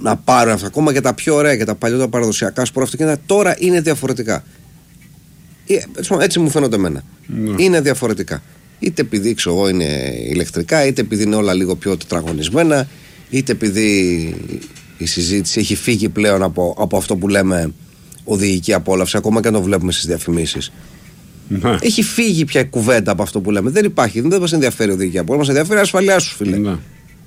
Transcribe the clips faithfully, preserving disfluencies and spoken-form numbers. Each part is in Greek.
να πάρουν αυτά. Ακόμα και τα πιο ωραία και τα παλιότερα παραδοσιακά σποραυτοκίνητα τώρα είναι διαφορετικά. Έτσι μου φαίνονται εμένα. Ναι. Είναι διαφορετικά. Είτε επειδή ξέρω εγώ είναι ηλεκτρικά, είτε επειδή είναι όλα λίγο πιο τετραγωνισμένα, είτε επειδή η συζήτηση έχει φύγει πλέον από, από αυτό που λέμε οδηγική απόλαυση, ακόμα και αν το βλέπουμε στις διαφημίσεις. Ναι. Έχει φύγει πια κουβέντα από αυτό που λέμε. Δεν υπάρχει, δεν μας ενδιαφέρει οδηγική απόλαυση, μας ενδιαφέρει η ασφαλειά σου, φίλε. Ναι.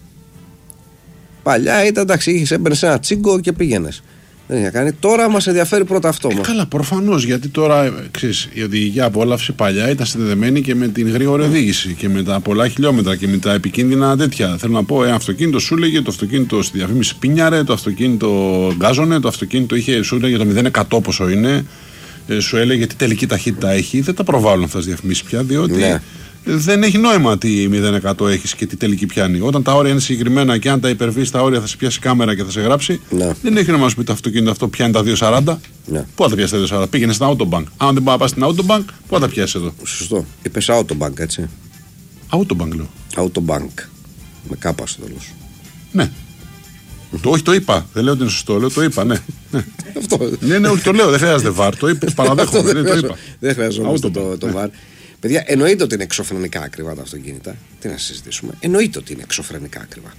Παλιά ήταν εντάξει, είχες έμπαινε σε ένα τσίγκο και πήγαινες. Δεν είχε κάνει. Τώρα μας ενδιαφέρει πρώτα αυτό. Ε, καλά, προφανώς, γιατί τώρα ξέρεις, η οδηγική απόλαυση παλιά ήταν συνδεδεμένη και με την γρήγορη οδήγηση και με τα πολλά χιλιόμετρα και με τα επικίνδυνα τέτοια. Θέλω να πω, ένα αυτοκίνητο σου λέγε, το αυτοκίνητο στη διαφήμιση πίνιαρε, το αυτοκίνητο γκάζωνε, το αυτοκίνητο είχε, σου λέγε το μηδέν εκατό πόσο είναι, ε, σου έλεγε τι τελική ταχύτητα έχει. Δεν τα προβάλλουν αυτά τις διαφημίσεις πια, διότι. Ναι. Δεν έχει νόημα τι μηδέν εκατό έχεις και τι τελική πιάνει. Όταν τα όρια είναι συγκεκριμένα και αν τα υπερβείς τα όρια θα σε πιάσει κάμερα και θα σε γράψει, ναι. Δεν έχει νόημα να σου πει το αυτοκίνητο αυτό πιάνει τα διακόσια σαράντα. Ναι. Πού θα τα πιάσει τα διακόσια σαράντα, πήγαινε στην Autobank. Αν δεν πάει να πας στην Autobank, πού θα τα πιάσει εδώ. Σωστό. Είπες Autobank, έτσι. Autobank λέω. Autobank. Με κάπα στο τέλος. Ναι. Το, όχι, το είπα. Δεν λέω ότι είναι σωστό, λέω το είπα, ναι. ναι. Αυτό. ναι, ναι, όχι, το λέω, δεν χρειάζεται βαρ. Το είπα, παραδέχομαι. δεν, το δεν χρειαζόμαστε το, το βαρ. Παιδιά, εννοείται ότι είναι εξωφρενικά ακριβά τα αυτοκίνητα. Τι να συζητήσουμε. Εννοείται ότι είναι εξωφρενικά ακριβά.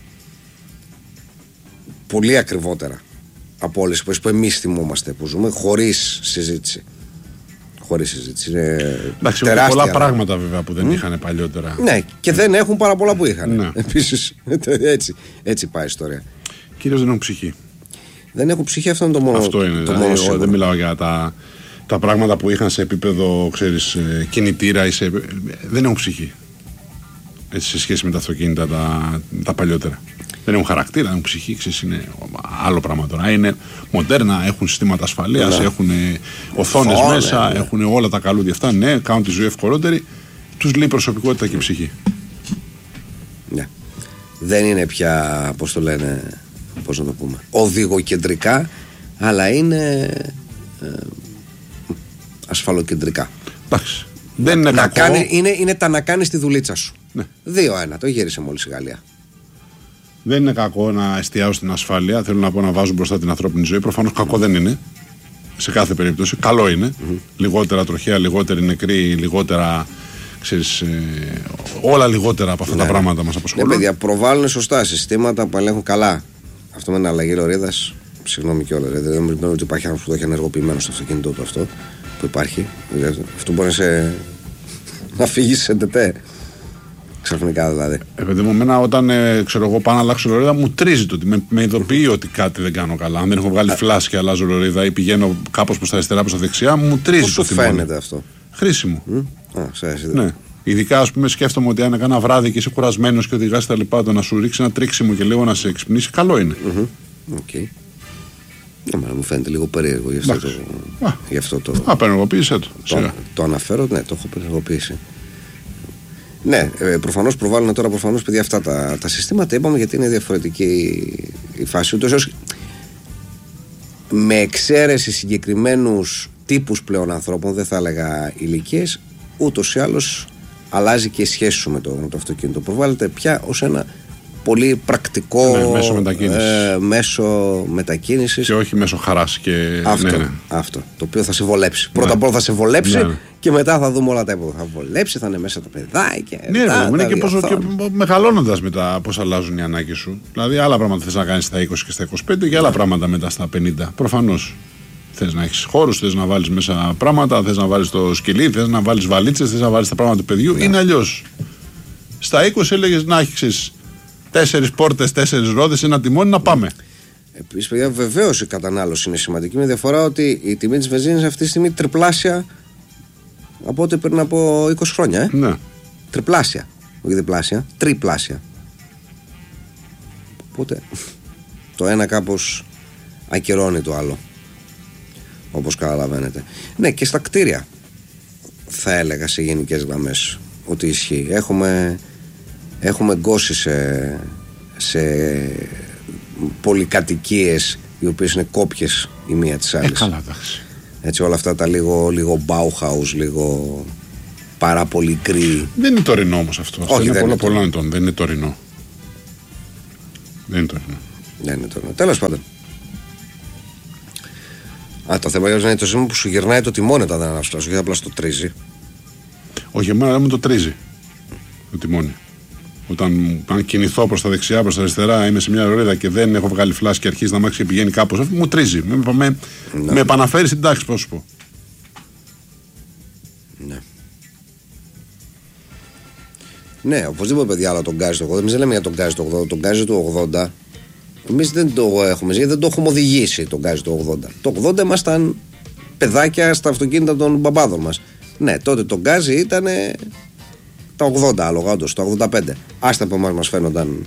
Πολύ ακριβότερα από όλες που εμείς θυμόμαστε που ζούμε, χωρίς συζήτηση. Χωρίς συζήτηση. Είναι εντάξει, τεράστια. Πολλά πράγματα βέβαια που δεν mm. είχαν παλιότερα. Ναι, και δεν έχουν πάρα πολλά που είχαν. Ναι. Επίσης, έτσι, έτσι πάει η ιστορία. Κυρίως δεν έχουν ψυχή. Δεν έχουν ψυχή, αυτό είναι το μόνο. Αυτό είναι. Το δηλαδή, μόνο δεν μιλάω για τα. Τα πράγματα που είχαν σε επίπεδο, ξέρεις, κινητήρα ή σε... δεν έχουν ψυχή. Έτσι, σε σχέση με τα αυτοκίνητα τα, τα παλιότερα. Δεν έχουν χαρακτήρα, δεν έχουν ψυχή, ξέρεις, είναι άλλο πράγμα τώρα. Είναι μοντέρνα, έχουν συστήματα ασφαλείας, ναι. Έχουν οθόνες oh, μέσα, ναι, ναι. Έχουν όλα τα καλούδια αυτά, ναι, κάνουν τη ζωή ευκολότερη. Τους λέει προσωπικότητα και ψυχή. Ναι. Δεν είναι πια, πώς το λένε, πώς να το πούμε, οδηγοκεντρικά, αλλά είναι... Ε, ασφαλοκεντρικά. Εντάξει. Δεν είναι να κακό. Κάνει, είναι, είναι τα να κάνεις τη δουλίτσα σου. Ναι. δύο ένα. Το γύρισε μόλις η Γαλλία. Δεν είναι κακό να εστιάζουν στην ασφάλεια. Θέλω να πω να βάζουν μπροστά την ανθρώπινη ζωή. Προφανώς κακό δεν είναι. Σε κάθε περίπτωση. Καλό είναι. Mm-hmm. Λιγότερα τροχαία, λιγότερη νεκρή, λιγότερα. Ξέρεις, ε, όλα λιγότερα από αυτά ναι. Τα πράγματα μας απασχολούν. Ναι, παιδιά, προβάλλουν σωστά συστήματα που ελέγχουν καλά. Αυτό με ένα αλλαγή λωρίδας. Συγγνώμη κιόλας. Δεν νομίζω ότι υπάρχει άνθρωπος που το έχει ενεργοποιημένο στο αυτοκίνητό του αυτό. Που υπάρχει. Αυτό μπορεί σε... να φύγει σε τετέ. Ξαφνικά δηλαδή. Επειδή μου εμένα όταν ε, ξέρω εγώ πάω να αλλάξω λωρίδα μου τρίζει το ότι με, με ειδοποιεί ότι κάτι δεν κάνω καλά. Αν δεν έχω βγάλει φλάσ και αλλάζω λωρίδα ή πηγαίνω κάπως προς τα αριστερά, προς τα δεξιά, μου τρίζει. Πώς το σου φαίνεται αυτό? Χρήσιμο. Mm? Α, σε ναι. Ειδικά ας πούμε σκέφτομαι ότι αν έκανα βράδυ και είσαι κουρασμένος και οδηγάς τα λοιπά, το να σου ρίξει ένα τρίξιμο και λίγο να σε εξυπνήσει, καλό είναι. Mm-hmm. Okay. Εμένα μου φαίνεται λίγο περίεργο γι' αυτό το. Α, γι αυτό το... Α, απενεργοποίησέ το. Το, το αναφέρω, ναι, το έχω απενεργοποιήσει. Ναι, ε, προφανώς προβάλλουν τώρα προφανώς παιδιά αυτά τα, τα συστήματα. Είπαμε γιατί είναι διαφορετική η φάση. Ούτως ώστε με εξαίρεση συγκεκριμένους τύπους πλέον ανθρώπων, δεν θα έλεγα ηλικίες, ούτως ή άλλως αλλάζει και η σχέση σου με το, με το αυτοκίνητο. Προβάλλεται πια ως ένα πολύ πρακτικό ναι, μέσο μετακίνησης. Ε, μέσο μετακίνησης και όχι μέσο χαράς και... αυτό, ναι, ναι. αυτό το οποίο θα σε βολέψει ναι. Πρώτα απ' όλα θα σε βολέψει ναι, ναι. Και μετά θα δούμε όλα τα υπόλοιπα. Θα βολέψει, θα είναι μέσα τα παιδάκια. Ναι, ναι, είναι και, πόσο, και μεγαλώνοντας μετά πώς αλλάζουν οι ανάγκες σου. Δηλαδή άλλα πράγματα θες να κάνεις στα είκοσι και στα είκοσι πέντε και άλλα πράγματα μετά στα πενήντα. Προφανώς θες να έχεις χώρους, θες να βάλεις μέσα πράγματα, θες να βάλεις το σκυλί, θες να βάλεις βαλίτσες, θες να βάλεις τα πράγματα του παιδιού. Ναι. Είναι αλλιώς. Στα είκοσι έλεγες να έχεις τέσσερις πόρτες, τέσσερις ρόδες, ένα τιμόνι να πάμε. Επίσης, παιδιά, βεβαίως η κατανάλωση είναι σημαντική. Με διαφορά ότι η τιμή της βενζίνης αυτή τη στιγμή τριπλάσια από ό,τι πριν από είκοσι χρόνια. Ε? Ναι. Τριπλάσια. Όχι διπλάσια. Τριπλάσια. Οπότε το ένα κάπως ακυρώνει το άλλο. Όπως καταλαβαίνετε. Ναι, και στα κτίρια θα έλεγα σε γενικές γραμμές ότι ισχύει. Έχουμε. Έχουμε γκώσει σε, σε πολυκατοικίες οι οποίες είναι κόπιες η μία της άλλης. Ε, καλά, εντάξει. Έτσι όλα αυτά τα λίγο, λίγο Bauhaus, λίγο πάρα πολύ γκρι. Δεν είναι τωρινό όμως αυτό. Όχι, είναι δεν πολλά είναι πολλών ετών. Δεν είναι τωρινό. Δεν είναι τωρινό. Ναι, ναι, το, τέλος πάντων. Α, το θέμα είναι το σήμα που σου γυρνάει το τιμόνι όταν δεν αναψλάς, όχι απλά στο τρίζει. Όχι, εμένα δεν μου το τρίζει το τιμόνι. Όταν αν κινηθώ προς τα δεξιά, προς τα αριστερά, είμαι σε μια ρορίδα και δεν έχω βγάλει φλάς και αρχίζει να μ' και πηγαίνει κάπως, μου τρίζει. Με, με, ναι. με επαναφέρει στην τάξη, πώς σου πω. Ναι. Ναι, οπωσδήποτε παιδιά, αλλά τον γκάζι το ογδόντα. Εμείς δεν λέμε για τον γκάζι το ογδόντα. Τον γκάζι του ογδόντα, εμείς δεν το έχουμε, γιατί δεν το έχουμε οδηγήσει τον γκάζι του ογδόντα. Το ογδόντα ήμασταν παιδάκια στα αυτοκίνητα των μπαμπάδων μας. Ναι, τότε το γκάζι ήταν τα ογδόντα άλογα, όντως, τα ογδόντα πέντε. Άστα που εμάς μας φαίνονταν.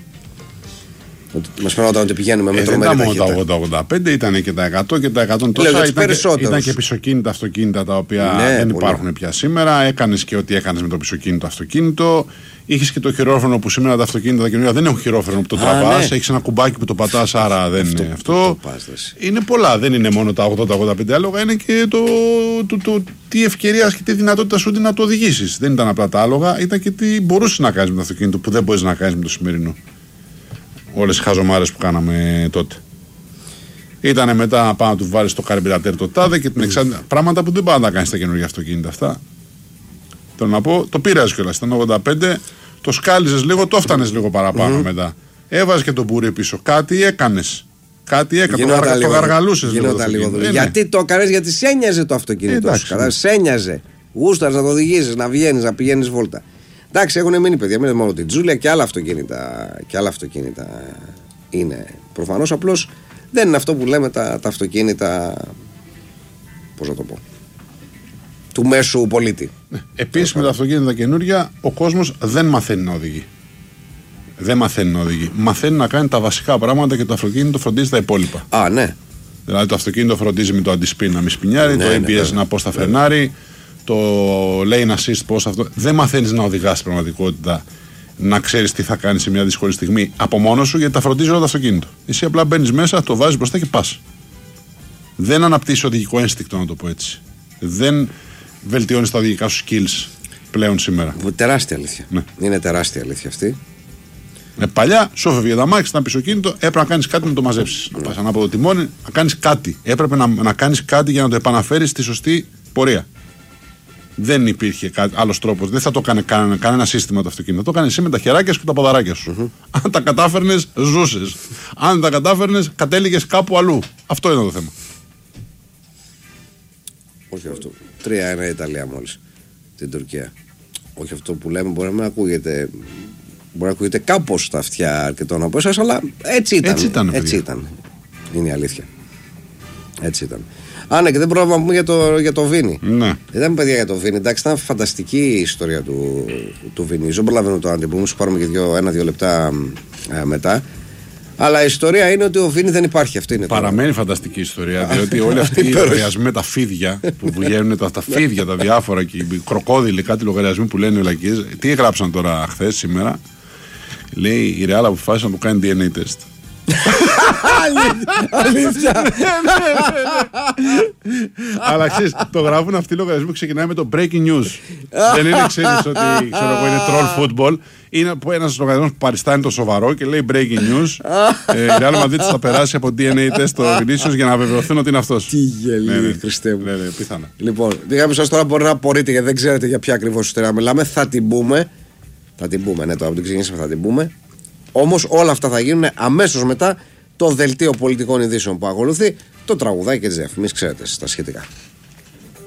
Μας φαίνονταν ότι πηγαίνουμε με τρομερή ταχύτητα. Δεν ήταν μόνο τα ογδόντα ογδόντα πέντε, ήταν και τα εκατό και τα εκατόν τόσα. Ήταν και, ήταν και πισωκίνητα αυτοκίνητα τα οποία ναι, δεν υπάρχουν πολύ. Πια σήμερα. Έκανες και ό,τι έκανες με το πισωκίνητο αυτοκίνητο. Είχες και το χειρόφρενο που σήμερα τα αυτοκίνητα τα καινούργια δεν έχουν χειρόφρενο που το τραβάς. Ναι. Έχεις ένα κουμπάκι που το πατάς, άρα δεν αυτό, είναι αυτό. Είναι πολλά. Δεν είναι μόνο τα ογδόντα ογδόντα πέντε άλογα, είναι και το, το, το, το τι ευκαιρία και τι δυνατότητα σου να το οδηγήσεις. Δεν ήταν απλά τα άλογα, ήταν και τι μπορούσες να κάνεις με το αυτοκίνητο που δεν μπορείς να κάνεις με το σημερινό. Όλες οι χαζομάρες που κάναμε τότε. Ήτανε μετά να πάω να του βάλεις το καρμπυρατέρ το τάδε και την εξάρτητα. Πράγματα που δεν πάνε να τα κάνεις στα καινούργια αυτοκίνητα αυτά. Θέλω να πω, το πήρες κιόλας. Ήταν ογδόντα πέντε, το σκάλιζες λίγο, το έφτανες λίγο παραπάνω mm-hmm. μετά. Έβαζες και τον μπουρί πίσω. Κάτι έκανες. Κάτι έκανες. Το, γαργα... το γαργαλούσες λίγο. Το λίγο ε, γιατί το έκανες, γιατί σένιαζε το αυτοκίνητο ε, σου. Σένιαζε. Γούσταρες να το οδηγήσεις, να βγαίνεις, να πηγαίνεις βόλτα. Εντάξει, έχουν μείνει παιδιά, μην είναι μόνο την Τζούλια και άλλα αυτοκίνητα, και άλλα αυτοκίνητα είναι. Προφανώς απλώς δεν είναι αυτό που λέμε τα, τα αυτοκίνητα, πώς να το πω, του μέσου πολίτη. Επίσης με τα αυτοκίνητα καινούργια ο κόσμος δεν μαθαίνει να οδηγεί. Δεν μαθαίνει να οδηγεί. Μαθαίνει να κάνει τα βασικά πράγματα και το αυτοκίνητο φροντίζει τα υπόλοιπα. Α, ναι. Δηλαδή το αυτοκίνητο φροντίζει με το αντισπίν να μην σπινιάρει, ναι, το έι πι ες ναι, να πώς θα φρενάρει. Το lane assist, πώς αυτό. Δεν μαθαίνεις να οδηγάς στην πραγματικότητα, να ξέρεις τι θα κάνεις σε μια δύσκολη στιγμή από μόνος σου, γιατί τα φροντίζει όλο το αυτοκίνητο. Εσύ απλά μπαίνεις μέσα, το βάζεις μπροστά και πας. Δεν αναπτύσσεις οδηγικό ένστικτο, να το πω έτσι. Δεν βελτιώνεις τα οδηγικά σου skills πλέον σήμερα. Τεράστια αλήθεια. Ναι. Είναι τεράστια αλήθεια αυτή. Ε, παλιά σου έφευγε τα μάξι, ήταν πισωκίνητο, έπρεπε να κάνεις κάτι να το μαζέψεις. Mm. Να πας ανάποδο τιμόνι, να κάνεις κάτι. Έπρεπε να, να κάνεις κάτι για να το επαναφέρεις στη σωστή πορεία. Δεν υπήρχε άλλος τρόπος. Δεν θα το έκανε κανένα, κανένα σύστημα το αυτοκίνητο. Το έκανε εσύ με τα χεράκια σου και τα ποδαράκια σου. Mm-hmm. Αν τα κατάφερνες, ζούσες. Αν τα κατάφερνες, κατέληγες κάπου αλλού. Αυτό είναι το θέμα. Όχι αυτό. τρία ένα η Ιταλία μόλις. Την Τουρκία. Όχι αυτό που λέμε, μπορεί να μην ακούγεται. Μπορεί να ακούγεται κάπως στα αυτιά αρκετών από εσάς, αλλά έτσι ήταν. Έτσι ήταν. Έτσι ήταν. Είναι η αλήθεια. Έτσι ήταν. Α, ναι, και δεν πρόλαβα να πούμε για το, για το Βίνι. Ναι. Δεν παιδιά για το Βίνι. Εντάξει, ήταν φανταστική η ιστορία του, του Βίνι. Δεν προλαβαίνω το αντιπούμε, σου πάρουμε και δύο, ένα-δύο λεπτά ε, μετά. Αλλά η ιστορία είναι ότι ο Βίνι δεν υπάρχει. Αυτή είναι. Παραμένει το... φανταστική ιστορία. Διότι όλοι αυτοί οι λογαριασμοί με τα φίδια που βγαίνουν, τα, τα φίδια, τα διάφορα και οι κροκόδιλοι, κάτι λογαριασμοί που λένε οι λακκίες. Τι έγραψαν τώρα χθες, σήμερα. Λέει η Ρεάλ αποφάσισε να του κάνει ντι εν έι τεστ. Αλήθεια. Αλλά ξέρεις, το γράφουν αυτοί οι λογαριασμοί που ξεκινάει με το breaking news. Δεν είναι, ξέρεις, ότι ξέρω εγώ είναι troll football. Είναι ένας λογαριασμός που παριστάνει το σοβαρό και λέει breaking news. Η Real Madrid θα περάσει από ντι εν έι test το Vinicius για να βεβαιωθούν ότι είναι αυτός. Τι γελί, Χριστέ μου. Πιθανά. Λοιπόν, πήγαμε σας τώρα, μπορεί να απορείτε γιατί δεν ξέρετε για ποια ακριβώς ιστορία μιλάμε. Θα την πούμε. Θα την πούμε, ναι, τώρα που την ξεκινήσαμε θα την πούμε. Όμως όλα αυτά θα γίνουν αμέσως μετά το δελτίο πολιτικών ειδήσεων που ακολουθεί, το τραγουδάκι και τις διαφημίσεις, ξέρετε, στα σχετικά.